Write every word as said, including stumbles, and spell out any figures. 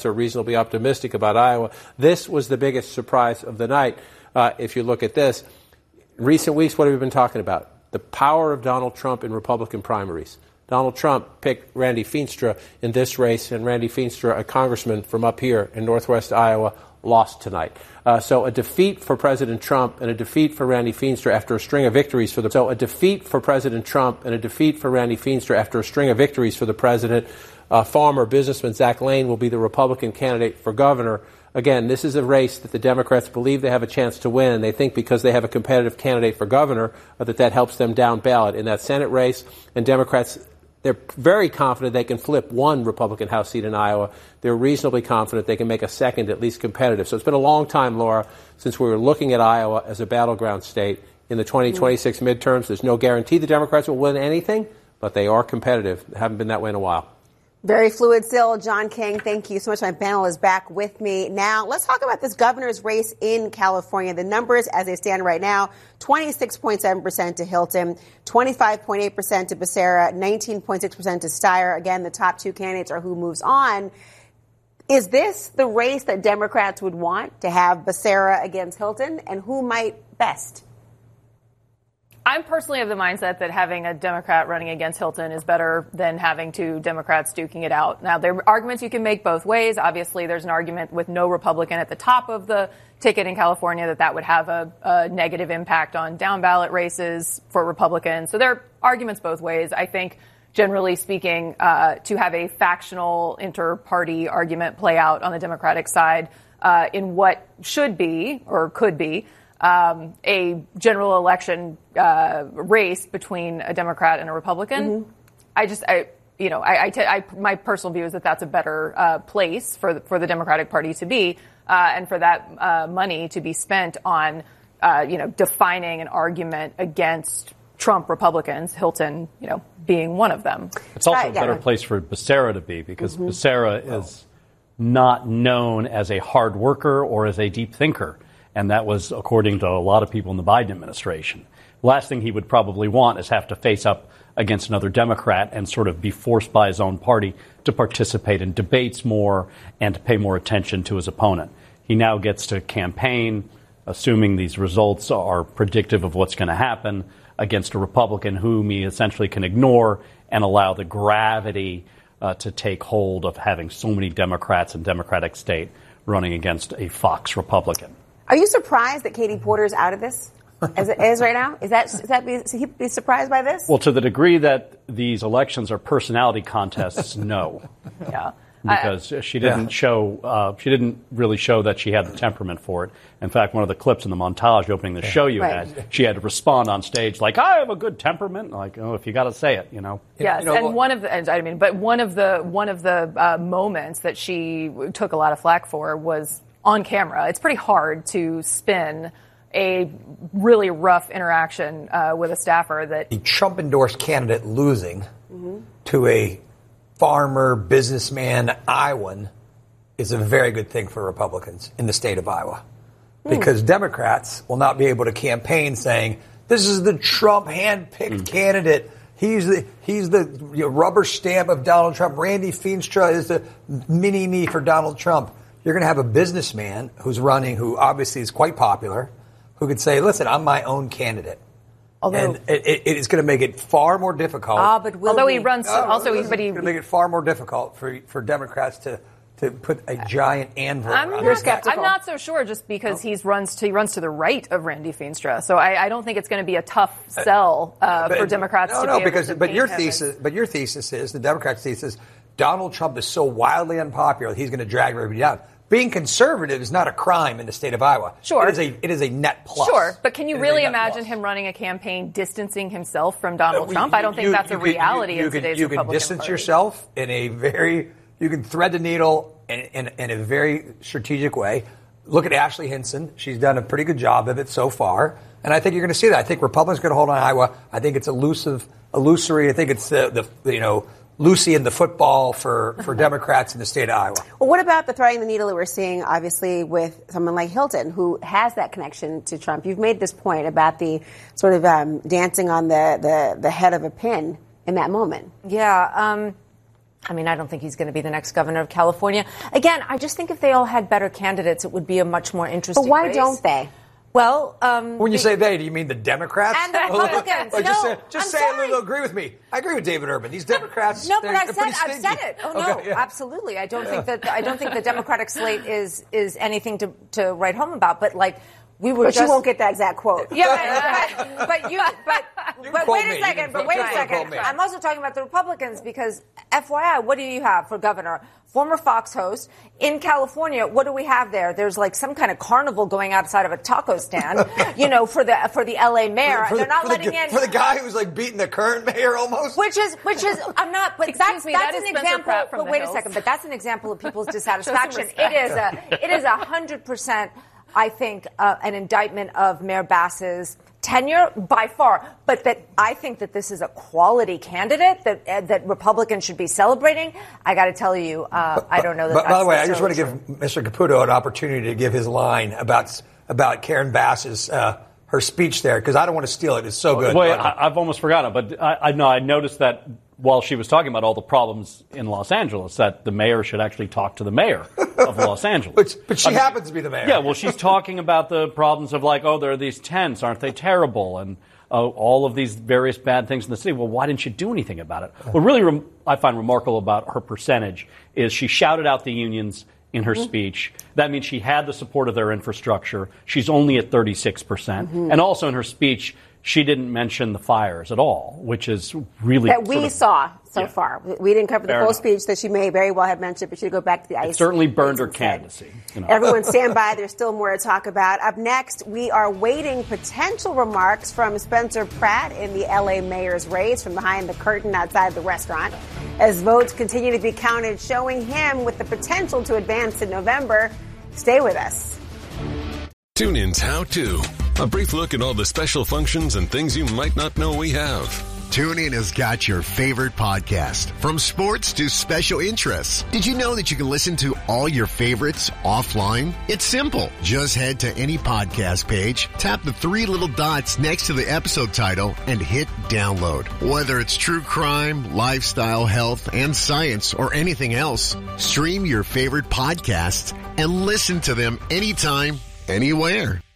are reasonably optimistic about Iowa. This was the biggest surprise of the night. Uh, if you look at this, in recent weeks, what have we been talking about? The power of Donald Trump in Republican primaries. Donald Trump picked Randy Feenstra in this race, and Randy Feenstra, a congressman from up here in northwest Iowa, lost tonight. Uh, so a defeat for President Trump and a defeat for Randy Feenstra after a string of victories for the so a defeat for President Trump and a defeat for Randy Feenstra after a string of victories for the president. Uh, farmer businessman Zach Lane will be the Republican candidate for governor. Again, this is a race that the Democrats believe they have a chance to win, and they think because they have a competitive candidate for governor uh, that that helps them down ballot in that Senate race. And Democrats, they're very confident they can flip one Republican House seat in Iowa. They're reasonably confident they can make a second at least competitive. So it's been a long time, Laura, since we were looking at Iowa as a battleground state. In the twenty twenty-six mm-hmm. midterms, there's no guarantee the Democrats will win anything, but they are competitive. They haven't been that way in a while. Very fluid still. John King, thank you so much. My panel is back with me. Now, let's talk about this governor's race in California. The numbers as they stand right now, twenty-six point seven percent to Hilton, twenty-five point eight percent to Becerra, nineteen point six percent to Steyer. Again, the top two candidates are who moves on. Is this the race that Democrats would want, to have Becerra against Hilton? And who might best? I'm personally of the mindset that having a Democrat running against Hilton is better than having two Democrats duking it out. Now, there are arguments you can make both ways. Obviously, there's an argument with no Republican at the top of the ticket in California that that would have a, a negative impact on down-ballot races for Republicans. So there are arguments both ways. I think, generally speaking, uh, to have a factional inter-party argument play out on the Democratic side uh, in what should be or could be Um, a general election uh, race between a Democrat and a Republican. Mm-hmm. I just, I, you know, I, I, t- I, my personal view is that that's a better uh, place for the, for the Democratic Party to be, uh, and for that uh, money to be spent on, uh, you know, defining an argument against Trump Republicans. Hilton, you know, being one of them. It's also right, a better yeah. place for Becerra to be because mm-hmm. Becerra oh. is not known as a hard worker or as a deep thinker. And that was according to a lot of people in the Biden administration. The last thing he would probably want is have to face up against another Democrat and sort of be forced by his own party to participate in debates more and to pay more attention to his opponent. He now gets to campaign, assuming these results are predictive of what's going to happen, against a Republican whom he essentially can ignore and allow the gravity uh, to take hold of having so many Democrats in Democratic state running against a Fox Republican. Are you surprised that Katie Porter's out of this as it is right now? Is that, is that be, is he be surprised by this? Well, to the degree that these elections are personality contests, no. Yeah. Because she didn't yeah. show, uh, she didn't really show that she had the temperament for it. In fact, one of the clips in the montage opening the yeah. show you right. had, she had to respond on stage like, I have a good temperament. Like, oh, if you got to say it, you know. Yes, you know, and well, one of the, and I mean, but one of the, one of the uh, moments that she took a lot of flack for was on camera. It's pretty hard to spin a really rough interaction uh, with a staffer that the Trump-endorsed candidate losing mm-hmm. to a farmer, businessman, Iowan is a very good thing for Republicans in the state of Iowa. Mm. Because Democrats will not be able to campaign saying, this is the Trump hand-picked mm. candidate. He's the he's the you know, rubber stamp of Donald Trump. Randy Feenstra is the mini-me for Donald Trump. You're going to have a businessman who's running, who obviously is quite popular, who could say, listen, I'm my own candidate. Although, and it, it, it is going to make it far more difficult. Ah, but although he runs, uh, also he's, but he, it's going to make it far more difficult for for Democrats to, to put a giant anvil. I'm, on you're skeptical. I'm not so sure, just because oh. he's runs to he runs to the right of Randy Feenstra. So I, I don't think it's going to be a tough sell uh, but, for Democrats. No, to no, be because able to but your him thesis, but your thesis is the Democrats' thesis. Donald Trump is so wildly unpopular, he's going to drag everybody down. Being conservative is not a crime in the state of Iowa. Sure. It is a, it is a net plus. Sure. But can you it really imagine plus. him running a campaign distancing himself from Donald uh, Trump? You, I don't think you, that's you a can, reality you, you in can, today's you Republican can distance Party. yourself in a very, you can thread the needle in, in, in a very strategic way. Look at Ashley Hinson. She's done a pretty good job of it so far. And I think you're going to see that. I think Republicans are going to hold on Iowa. I think it's elusive, illusory. I think it's the, the you know, Lucy in the football for, for Democrats in the state of Iowa. Well, what about the threading the needle that we're seeing, obviously, with someone like Hilton, who has that connection to Trump? You've made this point about the sort of um, dancing on the, the, the head of a pin in that moment. Yeah. Um, I mean, I don't think he's going to be the next governor of California. Again, I just think if they all had better candidates, it would be a much more interesting But why race. don't they? Well, um, when you the, say they, do you mean the Democrats? And the Republicans. Or just No, say, just I'm say sorry. it, agree with me. I agree with David Urban. These Democrats. No, but they're, I've they're said pretty I've stingy. said it. Oh no, Okay, yeah. absolutely. I don't think that I don't think the Democratic slate is is anything to to write home about. But like we were But just you won't get that exact quote. Yeah, but, but, but you but You but quote wait me. a You second. can But wait a quote second. me. I'm also talking about the Republicans because F Y I, what do you have for governor? Former Fox host in California. What do we have there? There's like some kind of carnival going outside of a taco stand, you know, for the for the L A mayor. For the, They're not for letting the, in for the guy who's like beating the current mayor almost. Which is, which is, I'm not, but Excuse that's, me, that's that is an Spencer example, Pratt from but the wait Hills. a second, but that's an example of people's dissatisfaction. respect. It is a, it is a hundred percent, I think, uh, an indictment of Mayor Bass's tenure by far, but that I think that this is a quality candidate that uh, that Republicans should be celebrating. I got to tell you, uh, I don't know that. But that's by the way, I just want to necessarily give Mister Caputo an opportunity to give his line about about Karen Bass's uh, her speech there because I don't want to steal it. It's so good. Wait, I, I've almost forgotten, but I, I know I noticed that while she was talking about all the problems in Los Angeles, that the mayor should actually talk to the mayor of Los Angeles. Which, but she I mean, happens to be the mayor. Yeah, well, she's talking about the problems of like, oh, there are these tents, aren't they terrible? And uh, all of these various bad things in the city. Well, why didn't you do anything about it? What really rem- I find remarkable about her percentage is she shouted out the unions in her mm-hmm. speech. That means she had the support of their infrastructure. She's only at thirty-six percent. Mm-hmm. And also in her speech, she didn't mention the fires at all, which is really that we sort of, saw so yeah. far. We didn't cover the Fair full enough. speech that she may very well have mentioned, but she should go back to the ice. It certainly burned her instead. candidacy. You know. Everyone stand by. There's still more to talk about. Up next, we are waiting potential remarks from Spencer Pratt in the L A mayor's race from behind the curtain outside the restaurant. As votes continue to be counted, showing him with the potential to advance in November. Stay with us. TuneIn's How To. A brief look at all the special functions and things you might not know we have. TuneIn has got your favorite podcast, from sports to special interests. Did you know that you can listen to all your favorites offline? It's simple. Just head to any podcast page, tap the three little dots next to the episode title, and hit download. Whether it's true crime, lifestyle, health, and science, or anything else, stream your favorite podcasts and listen to them anytime, anywhere.